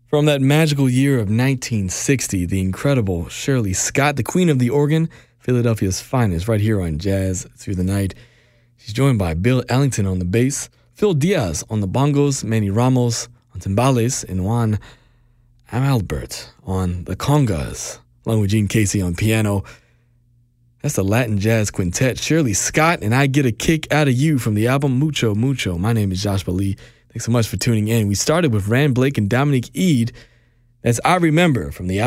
From that magical year of 1960, the incredible Shirley Scott, the queen of the organ, Philadelphia's finest, right here on Jazz Through the Night. She's joined by Bill Ellington on the bass, Phil Diaz on the bongos, Manny Ramos on timbales, and Juan Amalbert on the congas, along with Gene Casey on piano. That's the Latin Jazz Quintet, Shirley Scott, and I Get a Kick Out of You from the album Mucho Mucho. My name is Josh Lee. Thanks so much for tuning in. We started with Rand Blake and Dominique Eade. That's I Remember from the album